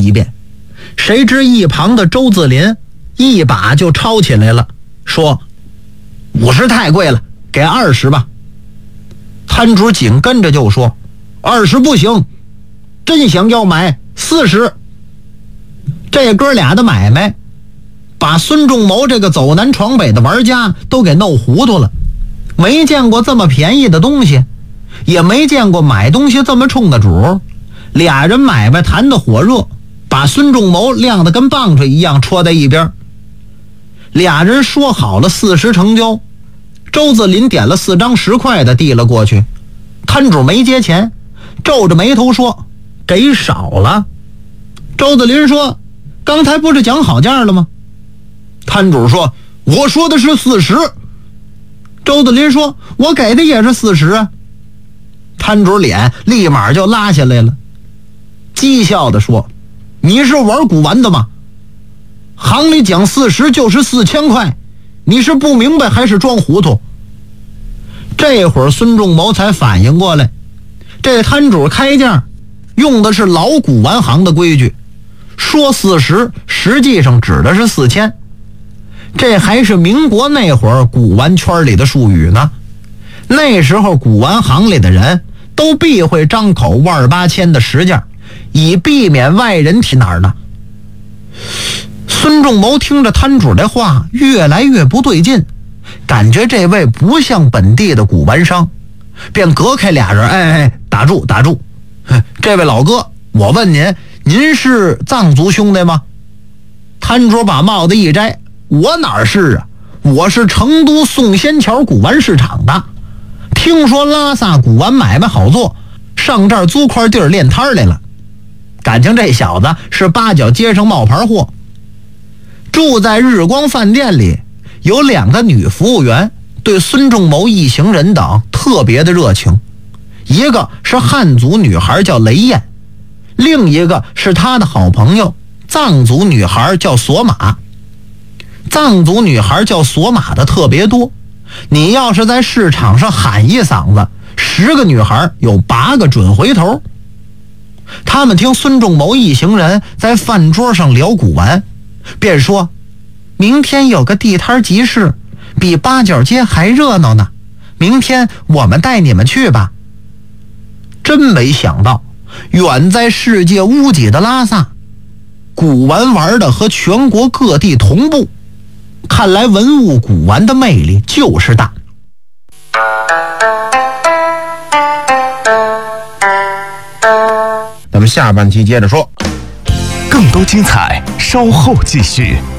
一遍。谁知一旁的周自林一把就抄起来了，说50太贵了，给20吧。摊主紧跟着就说20不行，真想要买40。这哥俩的买卖把孙仲谋这个走南闯北的玩家都给弄糊涂了，没见过这么便宜的东西，也没见过买东西这么冲的主。俩人买卖谈得火热，把孙仲谋晾得跟棒槌一样戳在一边。俩人说好了40成交，周自林点了4张10块的递了过去，摊主没接钱，皱着眉头说给少了。周自林说刚才不是讲好价了吗？摊主说我说的是40。周子林说我给的也是40啊。摊主脸立马就拉下来了，讥笑地说你是玩古玩的吗？行里讲40就是4000块，你是不明白还是装糊涂？这会儿孙仲谋才反应过来，这摊主开价用的是老古玩行的规矩，说40实际上指的是4000，这还是民国那会儿古玩圈里的术语呢。那时候古玩行里的人都避讳张口18000的实价，以避免外人提哪儿呢。孙仲谋听着摊主的话越来越不对劲，感觉这位不像本地的古玩商，便隔开俩人，打住，这位老哥，我问您是藏族兄弟吗？摊主把帽子一摘，我哪是啊，我是成都宋仙桥古玩市场的，听说拉萨古玩买卖好做，上这儿租块地儿练摊来了。感情这小子是八角街上冒牌货。住在日光饭店里有2个女服务员，对孙仲谋一行人等特别的热情。一个是汉族女孩叫雷燕，另一个是他的好朋友藏族女孩叫索玛。藏族女孩叫索玛的特别多，你要是在市场上喊一嗓子，10个女孩有8个准回头。他们听孙仲谋一行人在饭桌上聊古玩，便说明天有个地摊集市，比八角街还热闹呢，明天我们带你们去吧。真没想到远在世界屋脊的拉萨，古玩玩的和全国各地同步，看来文物古玩的魅力就是大。 咱们下半期接着说， 更多精彩稍后继续。